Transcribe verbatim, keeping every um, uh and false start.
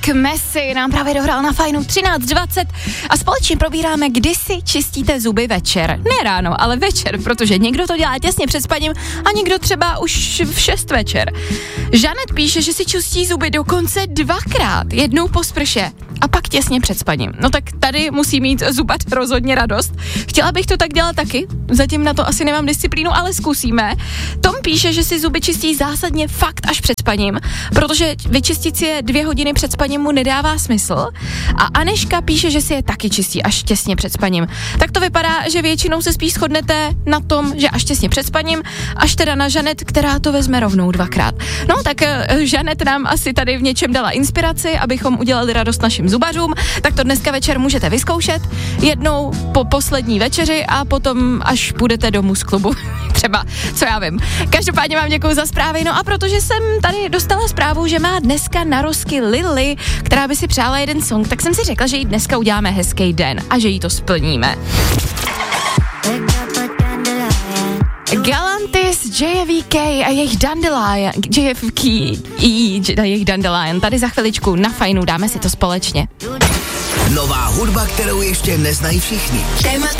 Messi nám právě dohrál na fajnu třináct dvacet a společně probíráme, kdy si čistíte zuby večer. Ne ráno, ale večer, protože někdo to dělá těsně před spaním a někdo třeba už v šest večer. Žanet píše, že si čistí zuby dokonce dvakrát, jednou po sprše a pak těsně před spaním. No tak tady musí mít zubař rozhodně radost. Chtěla bych to tak dělat taky, zatím na to asi nemám disciplínu, ale zkusíme. Tom píše, že si zuby čistí zásadně fakt až před spaním, protože vyčistit si je dvě hodiny před spaním mu nedává smysl. A Aneška píše, že si je taky čistí až těsně před spaním. Tak to vypadá, že většinou se spíš shodnete na tom, že až těsně před spaním, až teda na Žanet, která to vezme rovnou dvakrát. No tak Žanet nám asi tady v něčem dala inspiraci, abychom udělali radost našim zubařům, tak to dneska večer můžete vyzkoušet jednou po poslední večeři a potom až půjdete domů z klubu. Třeba, co já vím. Každopádně vám děkuju za zprávy, no a protože jsem tady dostala zprávu, že má dneska narozky Lily, která by si přála jeden song, tak jsem si řekla, že jí dneska uděláme hezký den a že jí to splníme. Galantis, J V K a jejich Dandelion, J V K a jejich Dandelion. Tady za chviličku na fajnu dáme si to společně. Nová hudba, kterou ještě neznají všichni. Témata